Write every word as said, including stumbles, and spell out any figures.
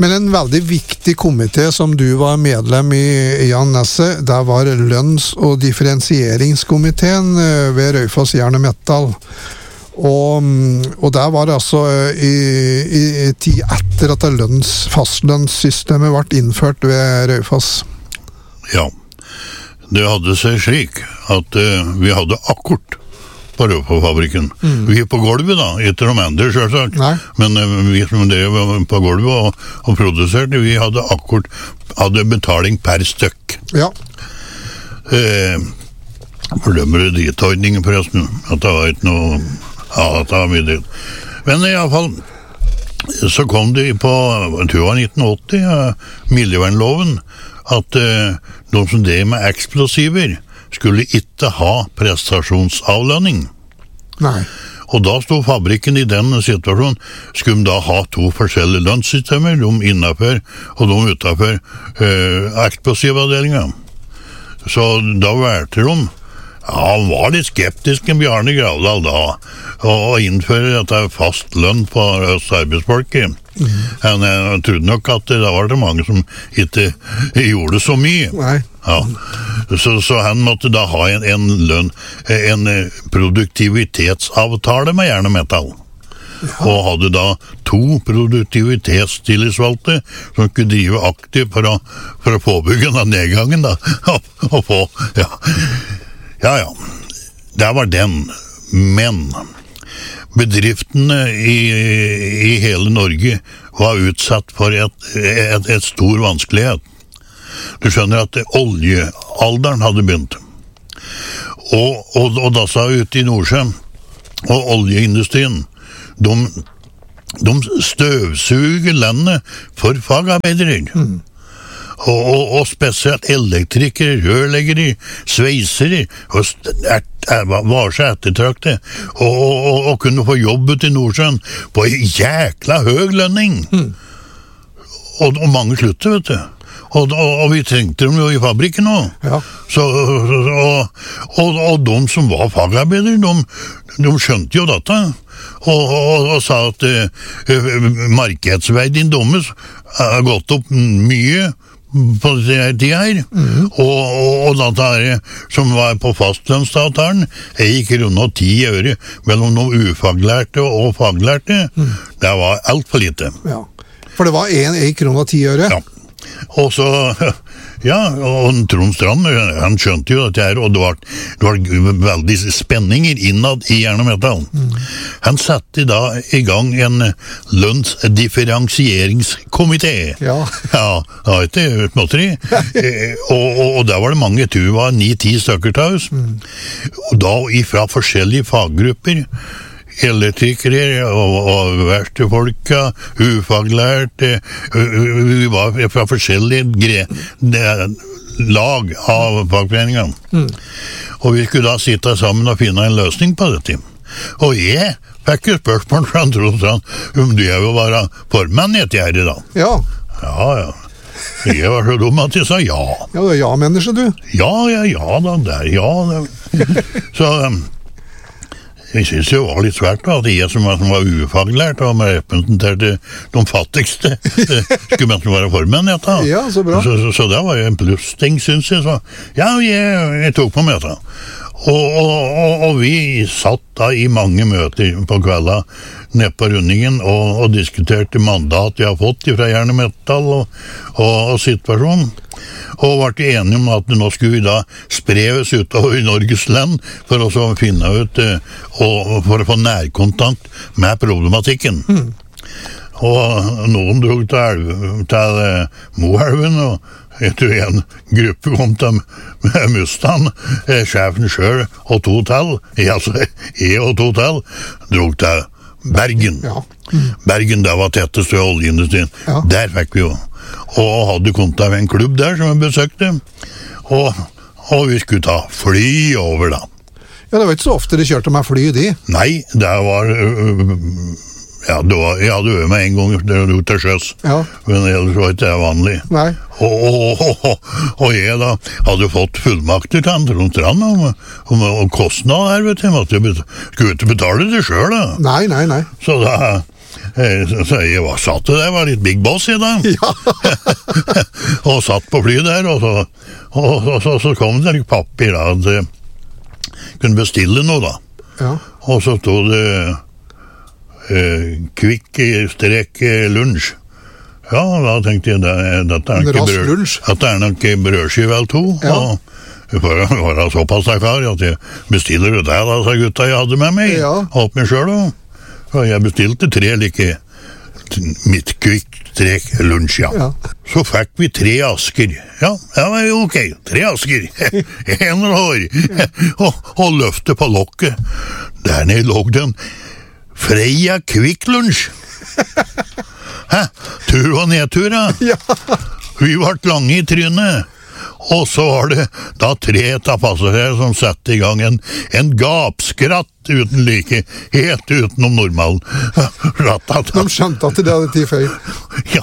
Men en veldig viktig komité som du var medlem i, Jan Nesse, det var lønns- og differensieringskomiteen ved Raufoss Jern og Metall. Og, og det var altså i, i, i tid etter at lønns, fastlønnssystemet ble innført ved Raufoss. Ja, det hadde seg slik at uh, vi hadde akkord på Raufoss-fabrikken. Mm. Vi er på gulvet da, etter de andre selvsagt. Nei. Men uh, vi som drev på gulvet og, og produserte, vi hadde akkord, hadde betaling per stykk. Ja. Uh, Fordømmer det ditordningen forresten, at det var ikke noe... Ja, det var mye det. Men i alle fall, så kom det på, jeg tror det var nitten åtti, uh, miljøvernloven, at uh, de som drev med eksplosiver skulle ikke ha prestasjonsavlønning. Nei. Og da stod fabrikken i den situasjonen, skulle de da ha to forskjellige lønnssystemer, de innenfor og de utenfor uh, eksplosivavdelingen. Så da valgte de. Ja, han var litt skeptisk en Bjarne Gravdal da, og innføre dette fast lønn på arbeidsfolket. Mm. Han, jeg trodde nok at det var det mange som ikke gjorde så mye. Nei. Ja. Så, så han måtte da ha en, en lønn, en produktivitetsavtale med Jern og Metall. Ja. Og hadde da to produktivitetstillitsvalgte som skulle drive aktivt for å, for å påbygge den nedgangen da, og få, ja. Ja, ja, det var den, men bedriftene i, i hele Norge var utsatt for et, et, et stor vanskelighet. Du skjønner at oljealderen hadde begynt. Og, og, og da sa ute i Nordsjøen, og oljeindustrien, de, de støvsuger landet for fagarbeidere. Mm. Og, og, og spesielt elektrikere, rørleggere, sveisere, og var så ettertraktet, og, og, og kunne få jobb ut i Nordsjøen på en jækla høy lønning. Mm. Og, og mange slutter, vet du. Og, og, og vi trengte dem jo i fabrikken nå. Ja. Så, og, og, og de som var fagarbeidere, de, de skjønte jo dette. Og, og, og sa at uh, markedsverdien deres har gått opp mye på den tida her, mm. og, og, og dette her som var på fastlønnsavtalen, jeg gikk rundt og ti øre mellom noen ufaglærte og faglærte. Mm. Det var alt for lite. Ja. For det var en, en krone og ti øre? Ja. Og så, ja, og Trond Strand, han skjønte jo dette her, og det var, det var veldig spenninger innad i Jern og Metall. Mm. Han satte da i gang en lønnsdifferensieringskomité. Ja. Ja, det var ikke småtteri. og, og, og der var det mange, jeg tror det var ni-ti stykker til oss. Mm. Og da ifra forskjellige faggrupper, elektrikere og, og verkstedfolka, ufaglærte, vi var fra forskjellige gre, lag av fagforeningene. Mm. Og vi skulle da sitte sammen og finne en løsning på dette. Og jeg fikk jo spørsmål fra Trond Strand om du jeg vil være formann i et gjerdet da. Ja. Ja, ja. Jeg var så dum at jeg sa ja. Ja, du er ja-menneske du. Ja, ja, ja da, det er ja. Det. Så... Jeg synes det var litt svært da, at jeg som var, som var ufaglært og med representerte de fattigste skulle man være formenn, ja, da. Ja, så bra. Så, så, så det var jo en plussting, synes jeg. Så, ja, jeg, jeg tok på meg det. Og, og, og, og vi satt da i mange møter på kvelda nede på rundingen og, og diskuterte mandat vi har fått fra Jern og Metall og, og, og situasjonen. Og ble enige om at nå skulle vi da spreves utover i Norges land for å finne ut og for å få nærkontakt med problematikken. Mm. Og noen drog til, til Moelven, og jeg tror en gruppe kom til Mustang, sjefen selv og to til, altså jeg og to til, drog til Bergen. Ja. Mm. Bergen, det var tettest ved oljeindustrien. Ja. Der fikk vi jo. Og hadde kontakt med en klubb der som vi besøkte, og, og vi skulle ta fly over da. Ja, det var ikke så ofte de kjørte med fly, de. Nei, det var... Øh, ja, det var, jeg hadde øvet meg en gang ut til sjøs, ja. Men ellers var ikke det vanlig. Nei. Og, og, og, og jeg da hadde fått fullmakter til Trond Strand om, om, om kostnad her, vet du. Jeg skulle ikke betale det selv da. Nei, nei, nei. Så da, Så jeg var satt det der, var litt big boss i dag. Ja. Og satt på fly der, og så, og, og, så, så kom det litt papir da, at jeg kunne bestille noe da. Ja. Og så stod det eh, kvikk strek lunsj. Ja, da tenkte jeg, det, dette er En ikke rask brød, lunsj. at det er nok brødskive eller to. Ja. Og for å være såpass der klar, at jeg bestiller det der, da, sa gutta jeg hadde med meg. Ja. Holdt meg selv, og og jeg bestilte tre like mitt kvikk strek lunsj, ja. Ja. Så fikk vi tre asker. Ja, det var jo ok. Tre asker. En hår. og, og løfte på lokket. Der nede lå den Freia Kvikk Lunsj. Hæ? Tur og nedtur, da. Ja. Vi ble lange i trynet. Og så var det da tre av passasjerer som satte i gang en, en gapskratt uten like, helt utenom normalen. De skjønte at det hadde tid feil. Ja,